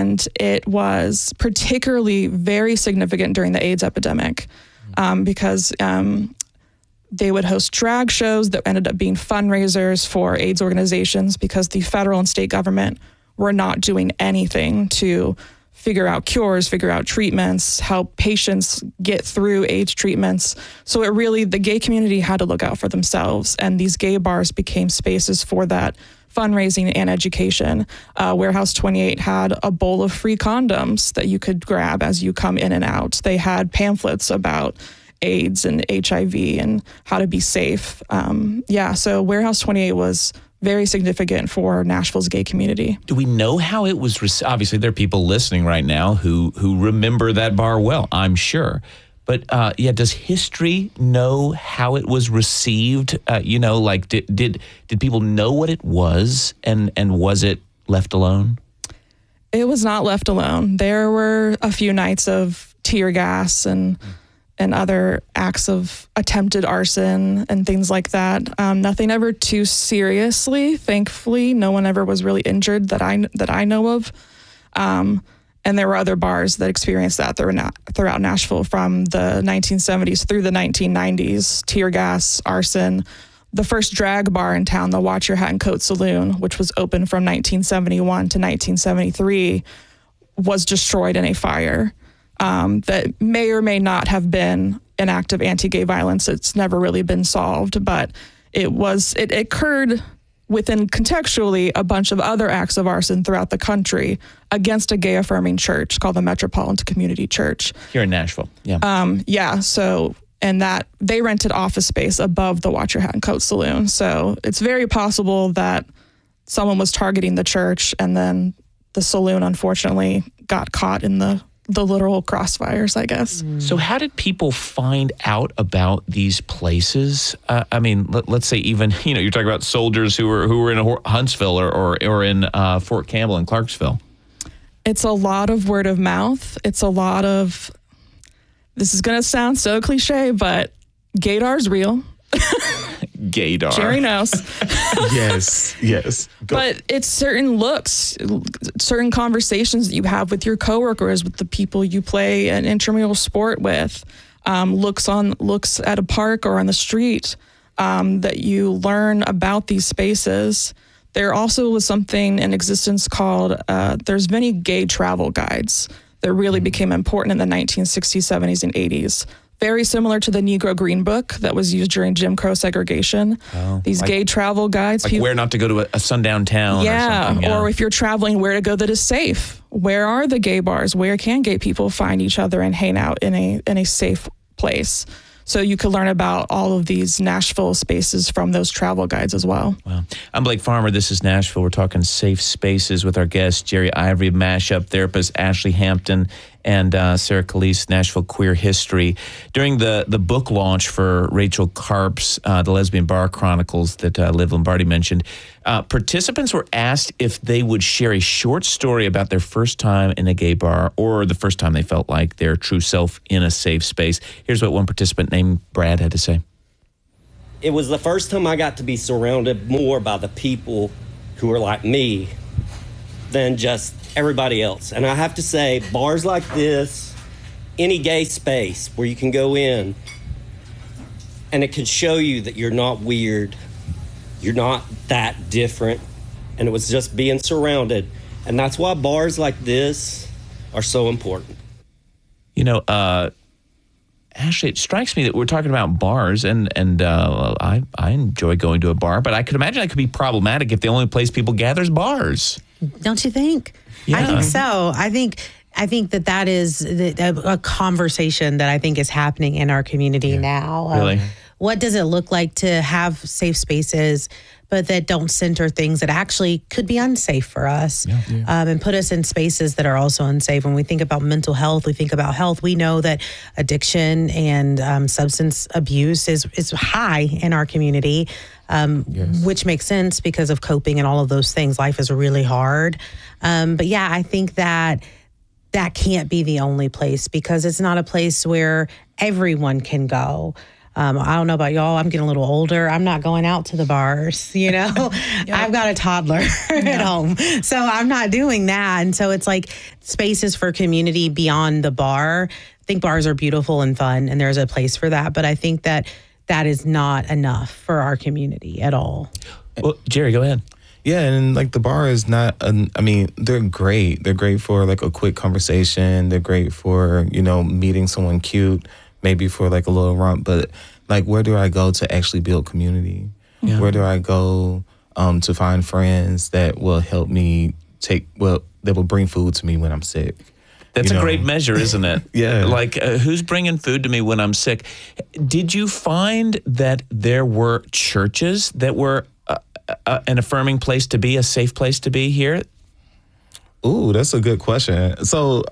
And it was particularly very significant during the AIDS epidemic because they would host drag shows that ended up being fundraisers for AIDS organizations because the federal and state government were not doing anything to figure out cures, figure out treatments, help patients get through AIDS treatments. So the gay community had to look out for themselves, and these gay bars became spaces for that fundraising and education. Warehouse 28 had a bowl of free condoms that you could grab as you come in and out. They had pamphlets about AIDS and HIV and how to be safe. So Warehouse 28 was very significant for Nashville's gay community. Do we know how it was? Obviously, there are people listening right now who remember that bar well, I'm sure. But does history know how it was received? Did people know what it was, and was it left alone? It was not left alone. There were a few nights of tear gas and other acts of attempted arson and things like that. Nothing ever too seriously, thankfully. No one ever was really injured that I know of. And there were other bars that experienced that throughout Nashville from the 1970s through the 1990s. Tear gas, arson. The first drag bar in town, the Watch Your Hat and Coat Saloon, which was open from 1971 to 1973, was destroyed in a fire. That may or may not have been an act of anti-gay violence. It's never really been solved, but it occurred within contextually a bunch of other acts of arson throughout the country against a gay-affirming church called the Metropolitan Community Church. Here in Nashville, yeah. And that they rented office space above the Watch Your Hat and Coat Saloon. So it's very possible that someone was targeting the church, and then the saloon, unfortunately, got caught in the literal crossfires, I guess. So how did people find out about these places? Let's say even, you're talking about soldiers who were in Huntsville or in Fort Campbell and Clarksville. It's a lot of word of mouth. It's a lot of, this is going to sound so cliche, but gaydar's real. Gaydar. Jerry knows. Yes. But it's certain looks, certain conversations that you have with your coworkers, with the people you play an intramural sport with, looks at a park or on the street, that you learn about these spaces. There also was something in existence called, there's many gay travel guides that really became important in the 1960s, 70s, and 80s. Very similar to the Negro Green Book that was used during Jim Crow segregation. These gay travel guides. Like where not to go to a sundown town or something. Or if you're traveling, where to go that is safe. Where are the gay bars? Where can gay people find each other and hang out in a safe place? So you could learn about all of these Nashville spaces from those travel guides as well. Wow. I'm Blake Farmer. This is Nashville. We're talking safe spaces with our guests, Jerry Ivory, mashup therapist, Ashley Hampton, and Sarah Calise, Nashville Queer History. During the book launch for Rachel Karp's The Lesbian Bar Chronicles that Liv Lombardi mentioned, participants were asked if they would share a short story about their first time in a gay bar or the first time they felt like their true self in a safe space. Here's what one participant named Brad had to say. It was the first time I got to be surrounded more by the people who are like me than just everybody else. And I have to say, bars like this, any gay space where you can go in and it can show you that you're not weird, you're not that different, and it was just being surrounded. And that's why bars like this are so important. Ashley, it strikes me that we're talking about bars, and I enjoy going to a bar, but I could imagine that could be problematic if the only place people gather is bars. Don't you think? Yeah. I think so. I think that is a conversation that I think is happening in our community now. Really? What does it look like to have safe spaces, but that don't center things that actually could be unsafe for us, and put us in spaces that are also unsafe? When we think about mental health, we think about health. We know that addiction and substance abuse is high in our community, which makes sense because of coping and all of those things. Life is really hard. But yeah, I think that can't be the only place because it's not a place where everyone can go. I don't know about y'all. I'm getting a little older. I'm not going out to the bars, you know. I've got a toddler at home, so I'm not doing that. And so it's like spaces for community beyond the bar. I think bars are beautiful and fun, and there's a place for that. But I think that is not enough for our community at all. Well, Jerry, go ahead. Yeah, and like the bar is not, I mean, they're great. They're great for like a quick conversation. They're great for, you know, meeting someone cute, maybe for like a little romp. But like, where do I go to actually build community? Yeah. Where do I go to find friends that will help me that will bring food to me when I'm sick? That's a great measure, isn't it? Yeah. Like, who's bringing food to me when I'm sick? Did you find that there were churches that were an affirming place to be, a safe place to be here? Ooh, that's a good question. So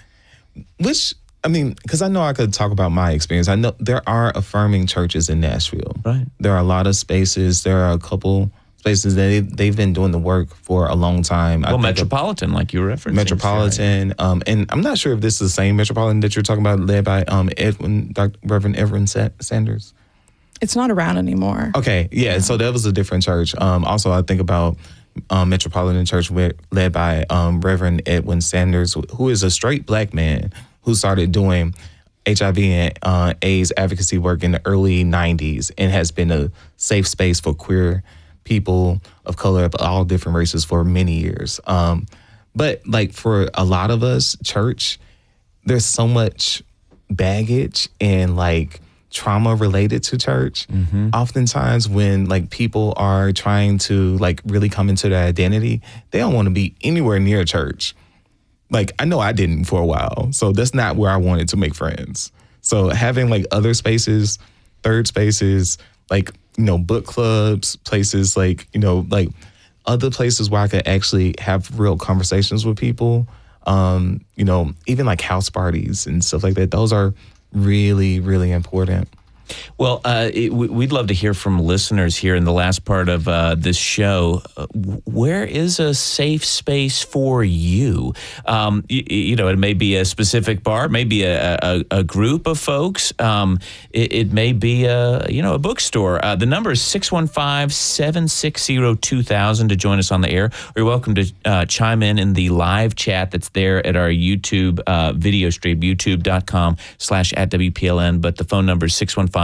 because I know I could talk about my experience. I know there are affirming churches in Nashville. Right. There are a lot of spaces. There are a couple spaces that they've been doing the work for a long time. Well, Metropolitan, like you referenced. Metropolitan. And I'm not sure if this is the same Metropolitan that you're talking about, led by Reverend Edwin Sanders. It's not around anymore. Okay, yeah. So that was a different church. Also, I think about Metropolitan Church led by Reverend Edwin Sanders, who is a straight black man who started doing HIV and AIDS advocacy work in the early 90s and has been a safe space for queer people of color of all different races for many years. But like for a lot of us, church, there's so much baggage and like trauma related to church. Mm-hmm. Oftentimes when like people are trying to like really come into their identity, they don't want to be anywhere near church. Like I know I didn't for a while. So that's not where I wanted to make friends. So having like other spaces, third spaces, like, you know, book clubs, places like, you know, like other places where I could actually have real conversations with people, you know, even like house parties and stuff like that. Those are really, really important. Well, we'd love to hear from listeners here in the last part of this show. Where is a safe space for you? You know, it may be a specific bar, it may be a group of folks. It may be a bookstore. The number is 615-760-2000 to join us on the air. Or you're welcome to chime in the live chat that's there at our YouTube video stream, youtube.com/@WPLN. But the phone number is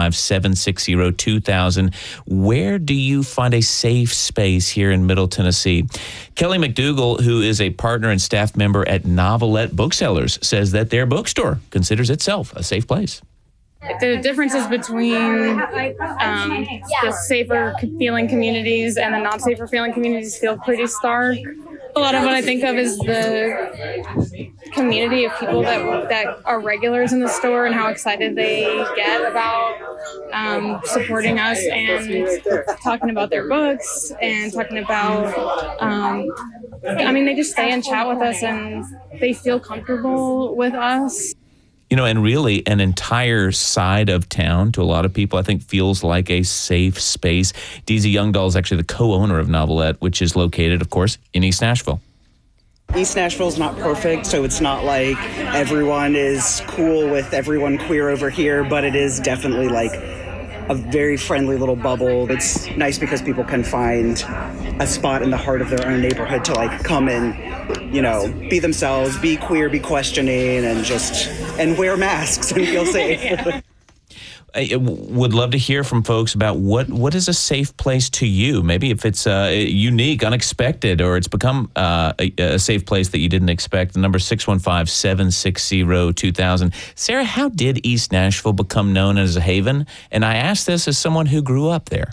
615-760-2000. Where do you find a safe space here in Middle Tennessee? Kelly McDougall, who is a partner and staff member at Novelette Booksellers, says that their bookstore considers itself a safe place. The differences between the safer feeling communities and the not safer feeling communities feel pretty stark. A lot of what I think of is the community of people that are regulars in the store and how excited they get about supporting us and talking about their books and talking about, they just stay and chat with us and they feel comfortable with us. You know, and really an entire side of town to a lot of people, I think, feels like a safe space. Deezy Youngdahl is actually the co-owner of Novelette, which is located, of course, in East Nashville. East Nashville is not perfect, so it's not like everyone is cool with everyone queer over here, but it is definitely like a very friendly little bubble. It's nice because people can find a spot in the heart of their own neighborhood to like come and, you know, be themselves, be queer, be questioning, and wear masks and feel safe. Yeah. I would love to hear from folks about what is a safe place to you. Maybe if it's unique, unexpected, or it's become a safe place that you didn't expect. The number 615-760-2000. Sarah, how did East Nashville become known as a haven? And I ask this as someone who grew up there.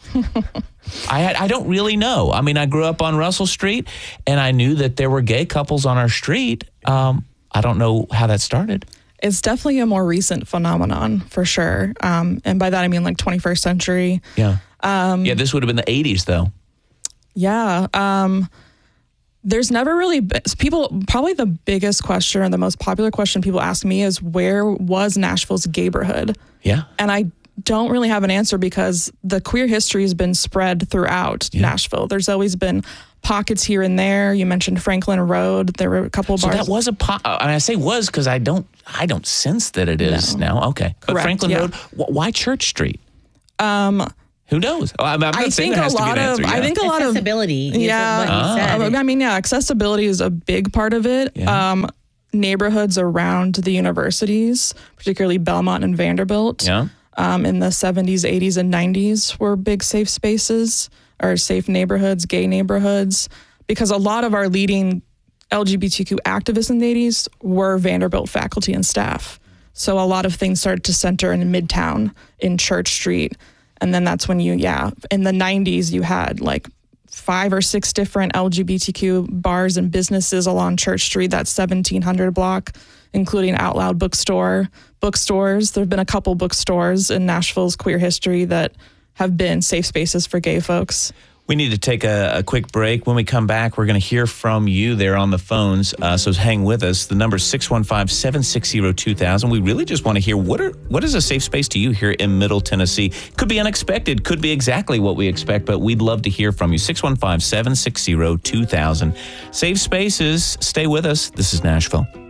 I don't really know. I mean, I grew up on Russell Street, and I knew that there were gay couples on our street. I don't know how that started. It's definitely a more recent phenomenon, for sure. And by that, I mean like 21st century. Yeah. This would have been the 80s, though. Yeah. There's never really probably the biggest question or the most popular question people ask me is, where was Nashville's gayborhood? Yeah. And don't really have an answer because the queer history has been spread throughout Nashville. There's always been pockets here and there. You mentioned Franklin Road. There were a couple of bars. So that was I say was because I don't sense that it is now. Okay. But Correct, Franklin Road, why Church Street? Who knows? I'm not saying there has to be an answer. I think a lot of accessibility. Is what he said. I mean, accessibility is a big part of it. Yeah. Neighborhoods around the universities, particularly Belmont and Vanderbilt, in the 70s, 80s, and 90s were big safe spaces or safe neighborhoods, gay neighborhoods, because a lot of our leading LGBTQ activists in the 80s were Vanderbilt faculty and staff. So a lot of things started to center in Midtown, in Church Street. And then that's when in the 90s, you had like 5 or 6 different LGBTQ bars and businesses along Church Street, that 1700 block, including Out Loud bookstores. There have been a couple bookstores in Nashville's queer history that have been safe spaces for gay folks. We need to take a quick break. When we come back, we're going to hear from you there on the phones. So hang with us. The number is 615-760-2000. We really just want to hear what is a safe space to you here in Middle Tennessee. Could be unexpected, could be exactly what we expect, but we'd love to hear from you. 615-760-2000. Safe spaces. Stay with us. This is Nashville.